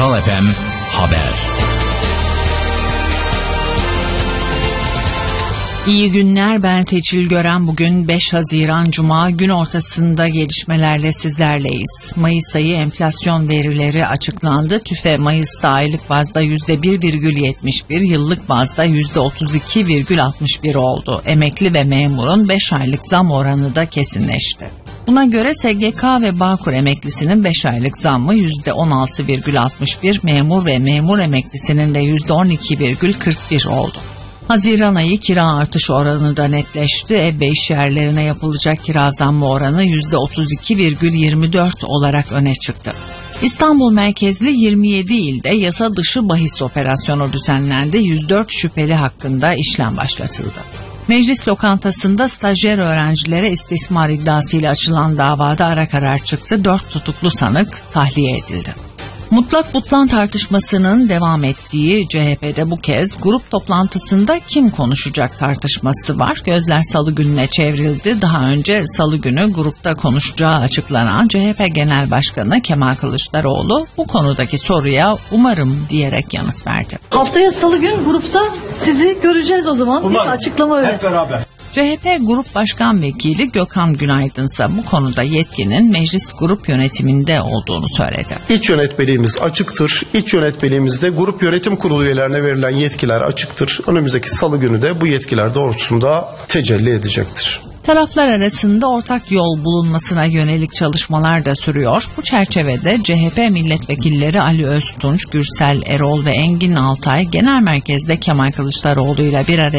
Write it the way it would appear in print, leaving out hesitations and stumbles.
Kral FM Haber. İyi günler, ben Seçil Gören. Bugün 5 Haziran Cuma, gün ortasında gelişmelerle sizlerleyiz. Mayıs ayı enflasyon verileri açıklandı. TÜFE Mayıs'ta aylık bazda %1,71, yıllık bazda %32,61 oldu. Emekli ve memurun 5 aylık zam oranı da kesinleşti. Buna göre SGK ve Bağkur emeklisinin 5 aylık zammı %16,61, memur ve memur emeklisinin de %12,41 oldu. Haziran ayı kira artış oranı da netleşti. Ev ve iş yerlerine yapılacak kira zammı oranı %32,24 olarak öne çıktı. İstanbul merkezli 27 ilde yasa dışı bahis operasyonu düzenlendi. 104 şüpheli hakkında işlem başlatıldı. Meclis lokantasında stajyer öğrencilere istismar iddiasıyla açılan davada ara karar çıktı. 4 tutuklu sanık tahliye edildi. Mutlak butlan tartışmasının devam ettiği CHP'de bu kez grup toplantısında kim konuşacak tartışması var. Gözler Salı gününe çevrildi. Daha önce Salı günü grupta konuşacağı açıklanan CHP Genel Başkanı Kemal Kılıçdaroğlu bu konudaki soruya umarım diyerek yanıt verdi. Haftaya Salı gün grupta sizi göreceğiz o zaman. Umarım. Bir açıklama öyle. Hep beraber. CHP Grup Başkan Vekili Gökhan Günaydın ise bu konuda yetkinin meclis grup yönetiminde olduğunu söyledi. İç yönetmeliğimiz açıktır. İç yönetmeliğimizde grup yönetim kurulu üyelerine verilen yetkiler açıktır. Önümüzdeki Salı günü de bu yetkiler doğrultusunda tecelli edecektir. Taraflar arasında ortak yol bulunmasına yönelik çalışmalar da sürüyor. Bu çerçevede CHP milletvekilleri Ali Öztunç, Gürsel Erol ve Engin Altay genel merkezde Kemal Kılıçdaroğlu ile bir araya